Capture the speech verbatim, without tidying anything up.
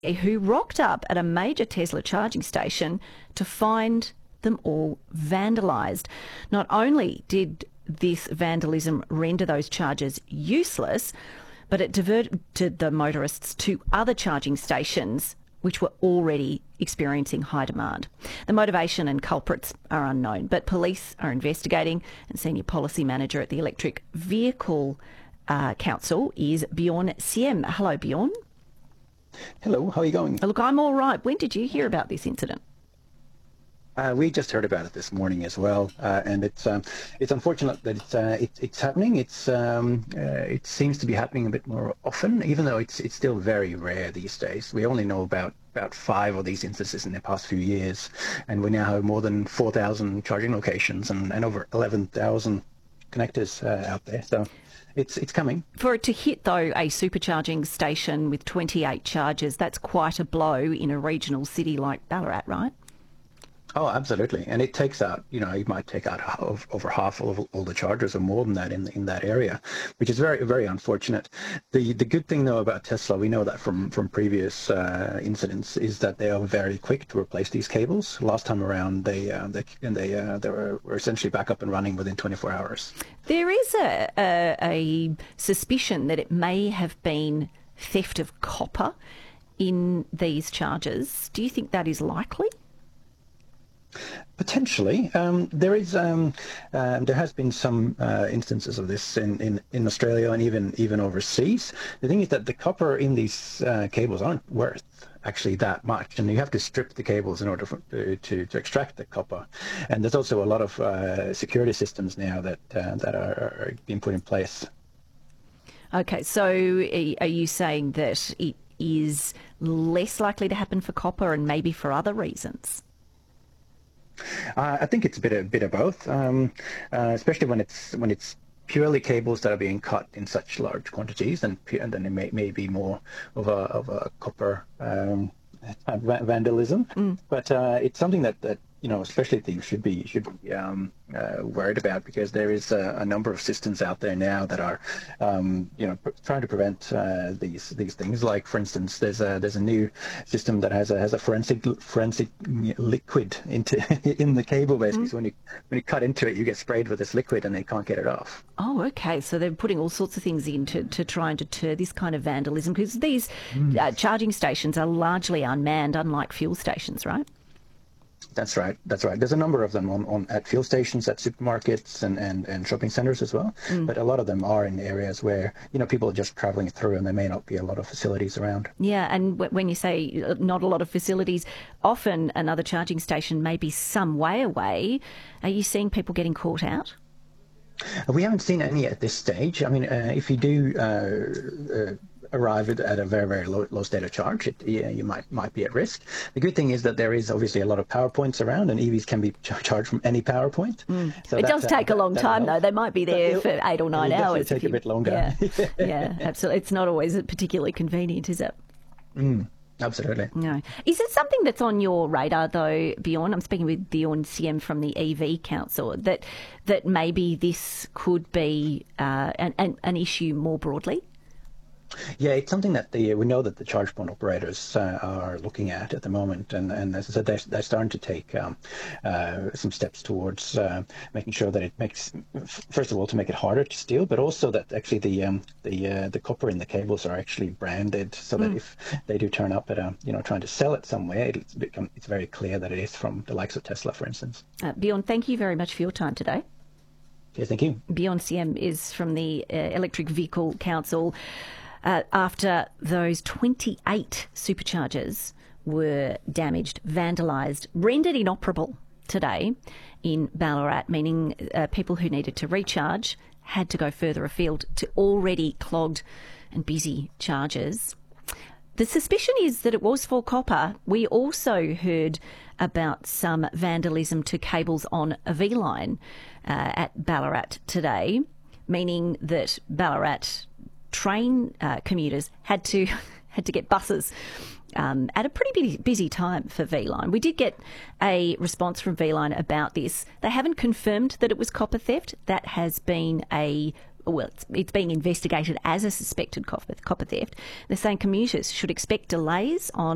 who rocked up at a major Tesla charging station to find them all vandalised. Not only did this vandalism render those chargers useless, but it diverted the motorists to other charging stations which were already experiencing high demand. The motivation and culprits are unknown, but police are investigating, and Senior Policy Manager at the Electric Vehicle uh, Council is Bjorn Siem. Hello, Bjorn. Hello, how are you going? Look, I'm all right. When did you hear about this incident? Uh, we just heard about it this morning as well, uh, and it's um, it's unfortunate that it's uh, it, it's happening. It's um, uh, it seems to be happening a bit more often, even though it's it's still very rare these days. We only know about about five of these instances in the past few years, and we now have more than four thousand charging locations and, and over eleven thousand connectors uh, out there. So it's it's coming. For it to hit, though, a supercharging station with twenty-eight chargers, that's quite a blow in a regional city like Ballarat, right? Oh, absolutely. And it takes out, you know, you might take out half, over half of all the chargers or more than that in in that area, which is very, very unfortunate. The the good thing, though, about Tesla, we know that from, from previous uh, incidents, is that they are very quick to replace these cables. Last time around, they uh, they and they uh, they were, were essentially back up and running within twenty-four hours. There is a, a, a suspicion that it may have been theft of copper in these chargers. Do you think that is likely? Potentially. Um, there is, um, uh, there has been some uh, instances of this in, in, in Australia and even even overseas. The thing is that the copper in these uh, cables aren't worth actually that much, and you have to strip the cables in order for, to, to to extract the copper. And there's also a lot of uh, security systems now that uh, that are, are being put in place. Okay, so are you saying that it is less likely to happen for copper and maybe for other reasons? Uh, I think it's a bit, a bit of both, um, uh, especially when it's when it's purely cables that are being cut in such large quantities, and, and then it may, may be more of a of a copper um, vandalism. Mm. But uh, it's something that, that you know, especially things should be should be um, uh, worried about, because there is a, a number of systems out there now that are, um, you know, trying to prevent uh, these these things. Like, for instance, there's a there's a new system that has a has a forensic forensic liquid into in the cable, basically. Mm. So when you when you cut into it, you get sprayed with this liquid, and they can't get it off. Oh, okay. So they're putting all sorts of things in to, to try and deter this kind of vandalism, because these mm. uh, charging stations are largely unmanned, unlike fuel stations, right? That's right. That's right. There's a number of them on, on at fuel stations, at supermarkets, and, and, and shopping centres as well. Mm. But a lot of them are in areas where, you know, people are just travelling through, and there may not be a lot of facilities around. Yeah, and w- when you say not a lot of facilities, often another charging station may be some way away. Are you seeing people getting caught out? We haven't seen any at this stage. I mean, uh, if you do uh, uh, arrive at, at a very, very low, low state of charge, it, yeah, you might might be at risk. The good thing is that there is obviously a lot of power points around, and E Vs can be ch- charged from any power point. Mm. So it that, does take uh, a long that, time, that though. They might be there for eight or nine it'll hours. Take you, a bit longer. Yeah, yeah, absolutely. It's not always particularly convenient, is it? Mm. Absolutely. No. Is it something that's on your radar, though, Bjorn? I'm speaking with Bjorn Siem from the E V Council, that that maybe this could be uh, an, an, an issue more broadly? Yeah, it's something that the we know that the charge point operators uh, are looking at at the moment, and, and as I said, they're, they're starting to take um, uh, some steps towards uh, making sure that it makes, first of all, to make it harder to steal, but also that actually the um, the uh, the copper in the cables are actually branded, so that mm. if they do turn up at a you know trying to sell it somewhere, it's become it's very clear that it is from the likes of Tesla, for instance. Uh, Bjorn, thank you very much for your time today. Yeah, thank you. Bjorn Siem is from the uh, Electric Vehicle Council. Uh, after those twenty-eight superchargers were damaged, vandalised, rendered inoperable today in Ballarat, meaning uh, people who needed to recharge had to go further afield to already clogged and busy chargers. The suspicion is that it was for copper. We also heard about some vandalism to cables on a V-line uh, at Ballarat today, meaning that Ballarat train uh, commuters had to had to get buses um, at a pretty busy, busy time for V-Line. We did get a response from V-Line about this. They haven't confirmed that it was copper theft. That has been a well, it's, it's being investigated as a suspected copper, copper theft. They're saying commuters should expect delays on